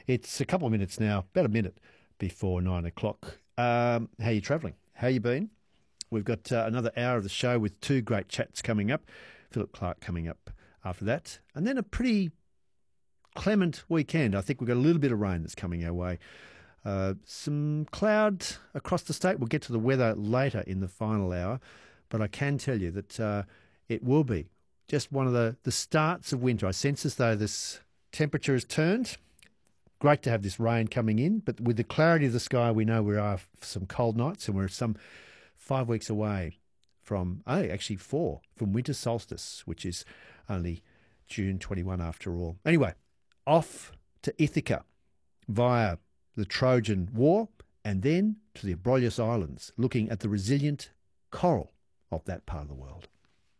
It's a couple of minutes now, about a minute before 9 o'clock. How are you travelling? How you been? We've got another hour of the show with two great chats coming up. Philip Clark coming up after that. And then a pretty clement weekend. I think we've got a little bit of rain that's coming our way. Some cloud across the state. We'll get to the weather later in the final hour. But I can tell you that it will be just one of the starts of winter. I sense as though this temperature has turned. Great to have this rain coming in. But with the clarity of the sky, we know we are some cold nights, and we're some 5 weeks away from, actually 4, from winter solstice, which is only June 21 after all. Anyway, off to Ithaca via the Trojan War and then to the Abrolhos Islands, looking at the resilient coral of that part of the world.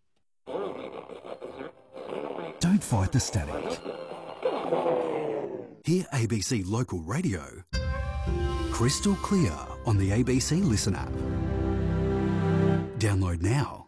Don't fight the static. Hear ABC Local Radio crystal clear on the ABC Listen app. Download now.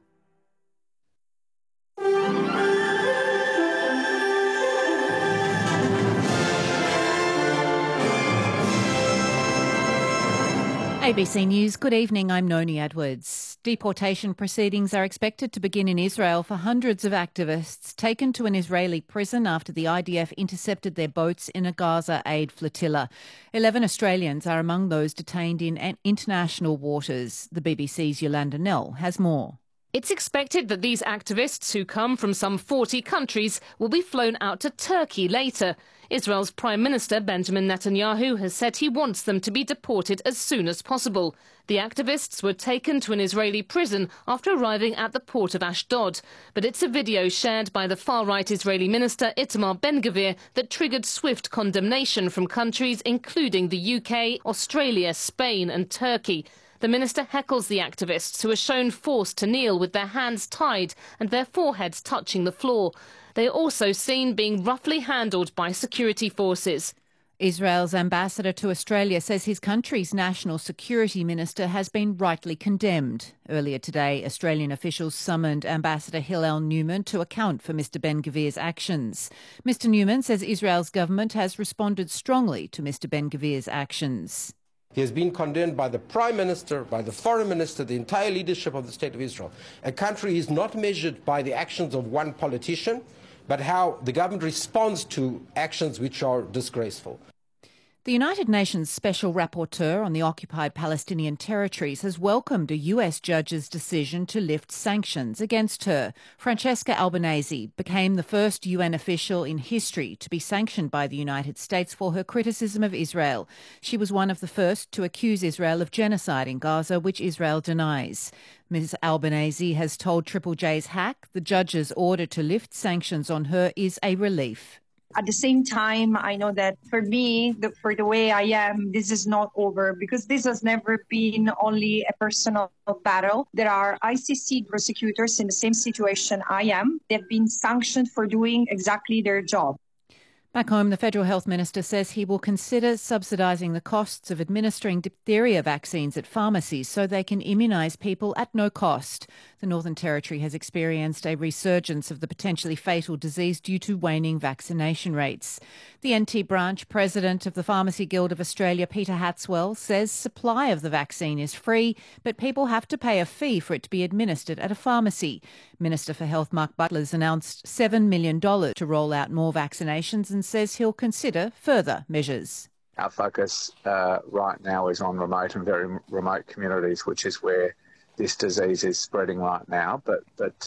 ABC News, good evening, I'm Noni Edwards. Deportation proceedings are expected to begin in Israel for hundreds of activists taken to an Israeli prison after the IDF intercepted their boats in a Gaza aid flotilla. 11 Australians are among those detained in international waters. The BBC's Yolanda Nell has more. It's expected that these activists, who come from some 40 countries, will be flown out to Turkey later. Israel's Prime Minister Benjamin Netanyahu has said he wants them to be deported as soon as possible. The activists were taken to an Israeli prison after arriving at the port of Ashdod. But it's a video shared by the far-right Israeli minister Itamar Ben-Gvir that triggered swift condemnation from countries including the UK, Australia, Spain and Turkey. The minister heckles the activists, who are shown forced to kneel with their hands tied and their foreheads touching the floor. They are also seen being roughly handled by security forces. Israel's ambassador to Australia says his country's national security minister has been rightly condemned. Earlier today, Australian officials summoned Ambassador Hillel Newman to account for Mr Ben-Gvir's actions. Mr Newman says Israel's government has responded strongly to Mr Ben-Gvir's actions. He has been condemned by the Prime Minister, by the Foreign Minister, the entire leadership of the State of Israel. A country is not measured by the actions of one politician, but how the government responds to actions which are disgraceful. The United Nations Special Rapporteur on the occupied Palestinian territories has welcomed a US judge's decision to lift sanctions against her. Francesca Albanese became the first UN official in history to be sanctioned by the United States for her criticism of Israel. She was one of the first to accuse Israel of genocide in Gaza, which Israel denies. Ms Albanese has told Triple J's Hack the judge's order to lift sanctions on her is a relief. At the same time, I know that for me, for the way I am, this is not over, because this has never been only a personal battle. There are ICC prosecutors in the same situation I am. They've been sanctioned for doing exactly their job. Back home, the Federal Health Minister says he will consider subsidising the costs of administering diphtheria vaccines at pharmacies so they can immunise people at no cost. The Northern Territory has experienced a resurgence of the potentially fatal disease due to waning vaccination rates. The NT branch president of the Pharmacy Guild of Australia, Peter Hatswell, says supply of the vaccine is free, but people have to pay a fee for it to be administered at a pharmacy. Minister for Health Mark Butler has announced $7 million to roll out more vaccinations and says he'll consider further measures. Our focus right now is on remote and very remote communities, which is where this disease is spreading right now. But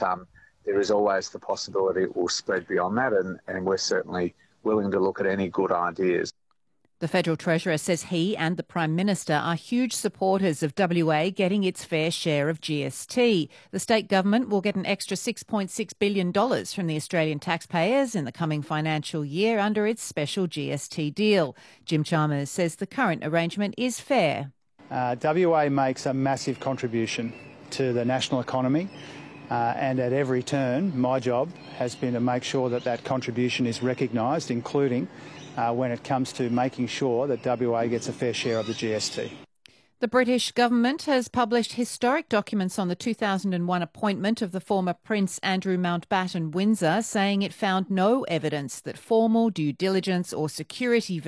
there is always the possibility it will spread beyond that, and we're certainly willing to look at any good ideas. The Federal Treasurer says he and the Prime Minister are huge supporters of WA getting its fair share of GST. The state government will get an extra $6.6 billion from the Australian taxpayers in the coming financial year under its special GST deal. Jim Chalmers says the current arrangement is fair. WA makes a massive contribution to the national economy. And at every turn, my job has been to make sure that that contribution is recognised, including when it comes to making sure that WA gets a fair share of the GST. The British government has published historic documents on the 2001 appointment of the former Prince Andrew Mountbatten Windsor, saying it found no evidence that formal due diligence or security